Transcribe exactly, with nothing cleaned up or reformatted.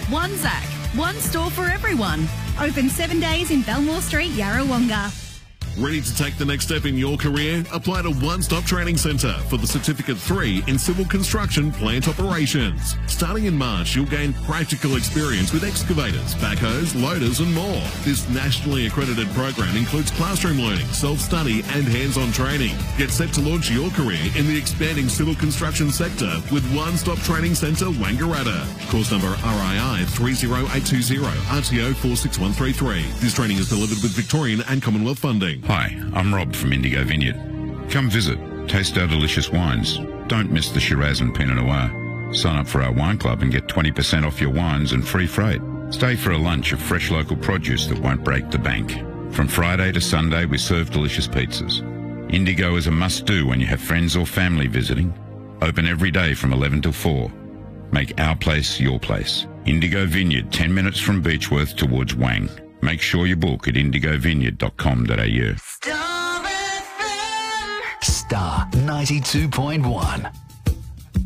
One Zach. One store for everyone. Open seven days in Belmore Street, Yarrawonga. Ready to take the next step in your career? Apply to One Stop Training Centre for the Certificate three in Civil Construction Plant Operations. Starting in March, you'll gain practical experience with excavators, backhoes, loaders and more. This nationally accredited program includes classroom learning, self-study and hands-on training. Get set to launch your career in the expanding civil construction sector with One Stop Training Centre, Wangaratta. Course number R I I three zero eight two zero, R T O four six one three three. This training is delivered with Victorian and Commonwealth funding. Hi, I'm Rob from Indigo Vineyard. Come visit, taste our delicious wines. Don't miss the Shiraz and Pinot Noir. Sign up for our wine club and get twenty percent off your wines and free freight. Stay for a lunch of fresh local produce that won't break the bank. From Friday to Sunday, we serve delicious pizzas. Indigo is a must-do when you have friends or family visiting. Open every day from eleven till four. Make our place your place. Indigo Vineyard, ten minutes from Beechworth towards Wang. Make sure you book at indigo vineyard dot com dot a u. Star F M. Star ninety-two point one.